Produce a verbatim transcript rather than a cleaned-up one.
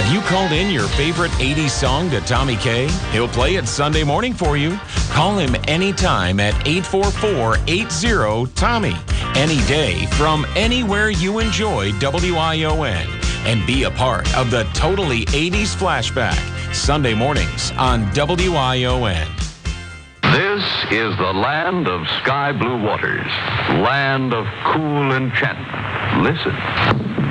Have you called in your favorite eighties song to Tommy K? He'll play it Sunday morning for you. Call him anytime at eight four four, eight zero, Tommy. Any day from anywhere you enjoy W I O N. And be a part of the Totally eighties Flashback. Sunday mornings on W I O N. This is the land of sky blue waters. Land of cool enchantment. Listen.